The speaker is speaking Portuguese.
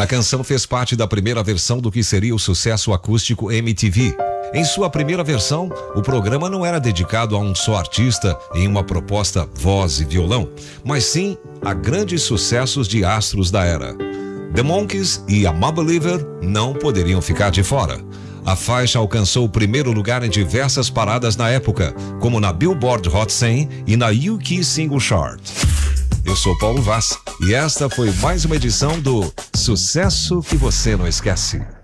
A canção fez parte da primeira versão do que seria o sucesso acústico MTV. Em sua primeira versão, o programa não era dedicado a um só artista em uma proposta voz e violão, mas sim a grandes sucessos de astros da era. The Monkees e I'm a Believer não poderiam ficar de fora. A faixa alcançou o primeiro lugar em diversas paradas na época, como na Billboard Hot 100 e na UK Single Chart. Eu sou Paulo Vaz e esta foi mais uma edição do Sucesso que Você Não Esquece.